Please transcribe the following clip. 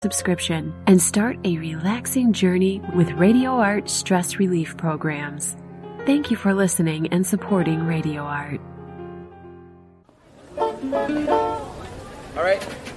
subscription and start a relaxing journey with Radio Art stress relief programs. Thank you for listening and supporting Radio Art. All right.